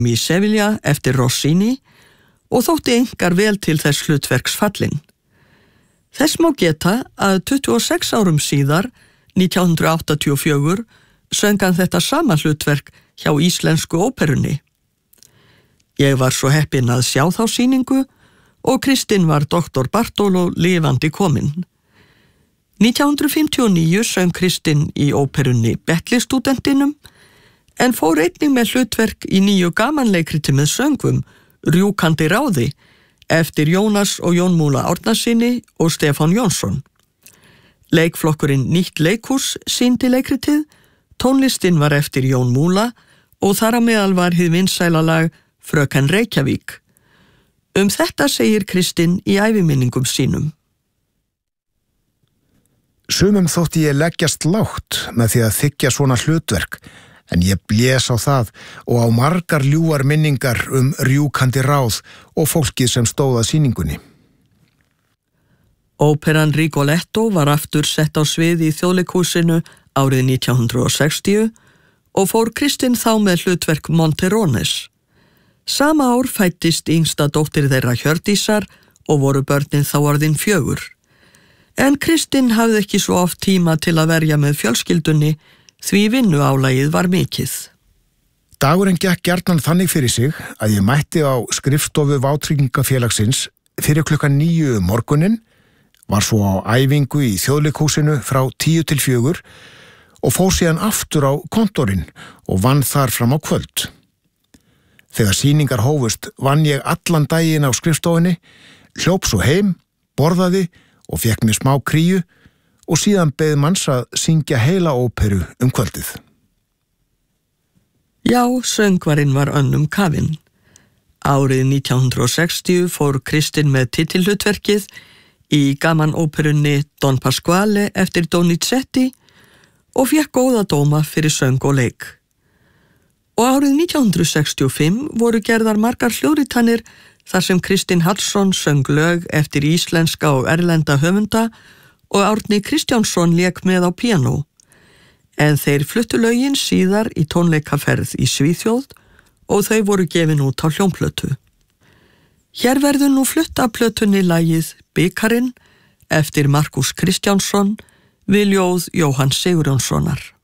í Sevilla eftir Rossini og þótti engar vel til þess hlutverks fallinn. Þess má geta að 26 árum síðar, 1984, söng hann þetta sama hlutverk hjá Íslensku óperunni. Ég var svo heppin að sjá þá sýningu og Kristinn var doktor Bartolo lifandi kominn. 1959 söng Kristinn í óperunni Betlistúdentinum en fór einnig með hlutverk í nýju gamanleikriti með söngvum Rjúkandi ráði eftir Jónas og Jón Múla Árnasyni og Stefán Jónsson. Leikflokkurinn Nýtt leikhús sýndi leikritið, tónlistin var eftir Jón Múla og þar á meðal var hið vinsæla lag Fröken Reykjavík. Þetta segir Kristinn í æviminningum sínum. Sumum þótti ég leggjast lágt með því að þiggja svona hlutverk, en ég blés á það og á margar ljúfar minningar Rjúkandi ráð og fólkið sem stóð að sýningunni. Óperan Rigoletto var aftur sett á svið í Þjóðleikhúsinu árið 1960 og fór Kristinn þá með hlutverk Monterones. Sama ár fæddist yngsta dóttir þeirra Hjördísar og voru börnin þá orðin 4. En Kristinn hafði ekki svo oft tíma til að verja með fjölskyldunni því vinnuálagið var mikið. Dagurinn gekk gjarnan þannig fyrir sig að ég mætti á skrifstofu Vátryggingafélagsins fyrir klukkan 9 morguninn, var svo á æfingu í Þjóðleikhúsinu frá 10 til 4 og fór síðan aftur á kontorinn og vann þar fram á kvöld. Þegar sýningar hófust vann ég allan daginn á skrifstofunni, hljóp svo heim, borðaði og fekk mér smá kríu og síðan beið manns að syngja heila óperu kvöldið. Já, söngvarinn var önnum kafinn. Árið 1960 fór Kristinn með titilhlutverkið í gamanóperunni Don Pasquale eftir Donizetti og fékk góða dóma fyrir söng og leik. Og árið 1965 voru gerðar margar hljóðritanir þar sem Kristinn Hallsson söng lög eftir íslenska og erlenda höfunda og Árni Kristjánsson lék með á píanó. En þeir fluttu lögin síðar í tónleikaferð í Svíþjóð og þau voru gefin út á hljómplötu. Hér verður nú flutt af plötunni lagið Bikarinn eftir Markús Kristjánsson við ljóð Jóhanns Sigurjónssonar.